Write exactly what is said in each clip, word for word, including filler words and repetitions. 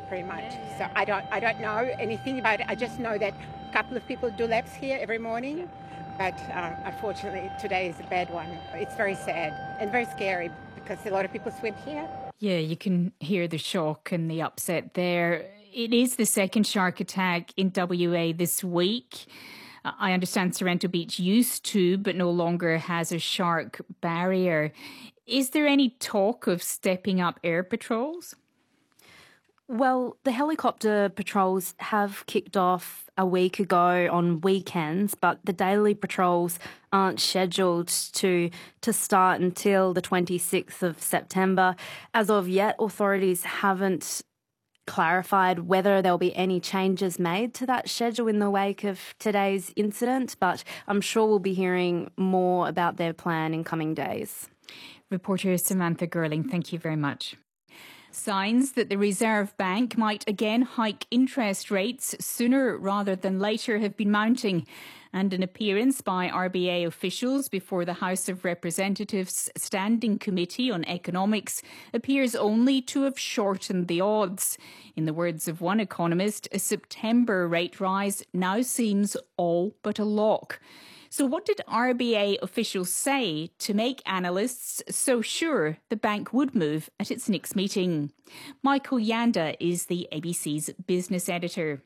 pretty much. So I don't, I don't know anything about it. I just know that a couple of people do laps here every morning, but um, unfortunately today is a bad one. It's very sad and very scary because a lot of people swim here. Yeah, you can hear the shock and the upset there. It is the second shark attack in W A this week. I understand Sorrento Beach used to, but no longer has a shark barrier. Is there any talk of stepping up air patrols? Well, the helicopter patrols have kicked off a week ago on weekends, but the daily patrols aren't scheduled to to start until the twenty-sixth of September. As of yet, authorities haven't clarified whether there'll be any changes made to that schedule in the wake of today's incident, but I'm sure we'll be hearing more about their plan in coming days. Reporter Samantha Girling, thank you very much. Signs that the Reserve Bank might again hike interest rates sooner rather than later have been mounting, and an appearance by R B A officials before the House of Representatives Standing Committee on Economics appears only to have shortened the odds. In the words of one economist, a September rate rise now seems all but a lock. So what did R B A officials say to make analysts so sure the bank would move at its next meeting? Michael Yanda is the A B C's business editor.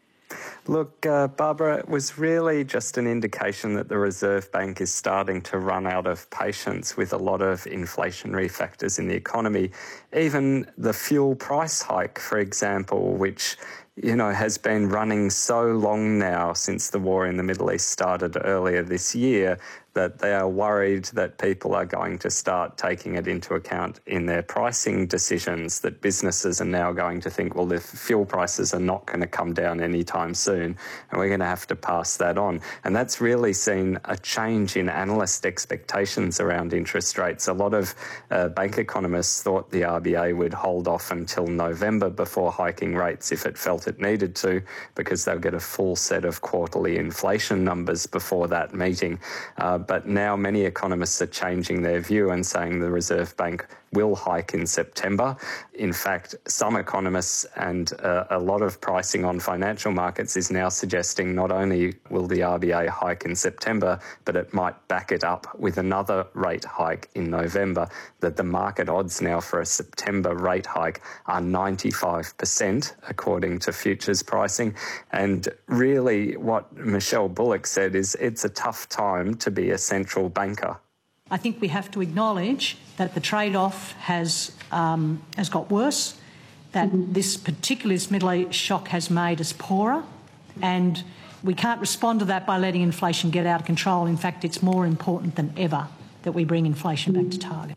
Look, uh, Barbara, it was really just an indication that the Reserve Bank is starting to run out of patience with a lot of inflationary factors in the economy. Even the fuel price hike, for example, which, you know, has been running so long now since the war in the Middle East started earlier this year, that they are worried that people are going to start taking it into account in their pricing decisions, that businesses are now going to think, well, the fuel prices are not going to come down anytime soon, and we're going to have to pass that on. And that's really seen a change in analyst expectations around interest rates. A lot of uh, bank economists thought the R B A would hold off until November before hiking rates if it felt it needed to, because they'll get a full set of quarterly inflation numbers before that meeting. Uh, But now many economists are changing their view and saying the Reserve Bank will hike in September. In fact, some economists and uh, a lot of pricing on financial markets is now suggesting not only will the R B A hike in September, but it might back it up with another rate hike in November, that the market odds now for a September rate hike are ninety-five percent, according to futures pricing. And really what Michelle Bullock said is it's a tough time to be a central banker. I think we have to acknowledge that the trade-off has um, has got worse, that mm-hmm. this particular Middle East shock has made us poorer, and we can't respond to that by letting inflation get out of control. In fact, it's more important than ever that we bring inflation back to target.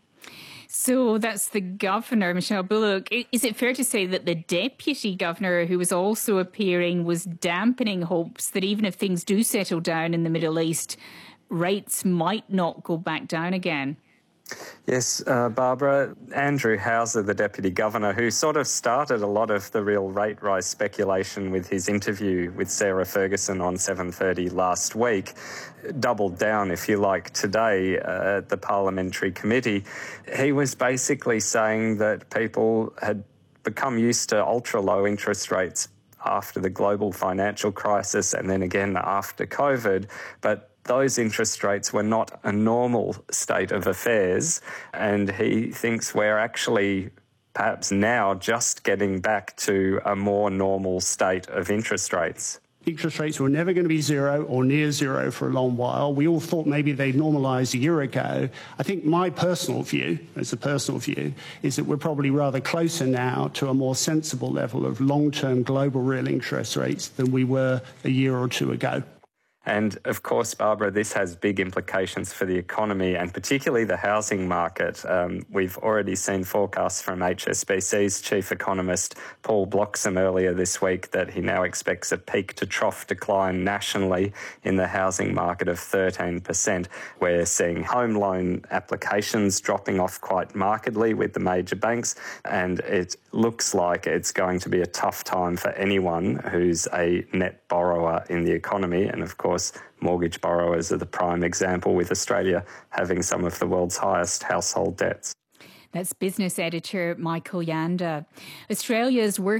So that's the governor, Michelle Bullock. Is it fair to say that the deputy governor, who was also appearing, was dampening hopes that even if things do settle down in the Middle East, rates might not go back down again? Yes, uh, Barbara, Andrew Hauser, the Deputy Governor, who sort of started a lot of the real rate rise speculation with his interview with Sarah Ferguson on seven thirty last week, doubled down, if you like, today uh, at the Parliamentary Committee. He was basically saying that people had become used to ultra-low interest rates after the global financial crisis and then again after COVID, but those interest rates were not a normal state of affairs, and he thinks we're actually perhaps now just getting back to a more normal state of interest rates. Interest rates were never going to be zero or near zero for a long while. We all thought maybe they'd normalise a year ago. I think my personal view, as a personal view, is that we're probably rather closer now to a more sensible level of long-term global real interest rates than we were a year or two ago. And of course, Barbara, this has big implications for the economy and particularly the housing market. Um, we've already seen forecasts from H S B C's chief economist, Paul Bloxham, earlier this week that he now expects a peak to trough decline nationally in the housing market of thirteen percent. We're seeing home loan applications dropping off quite markedly with the major banks, and it looks like it's going to be a tough time for anyone who's a net borrower in the economy. And of course, mortgage borrowers are the prime example, with Australia having some of the world's highest household debts. That's business editor Michael Yanda. Australia's work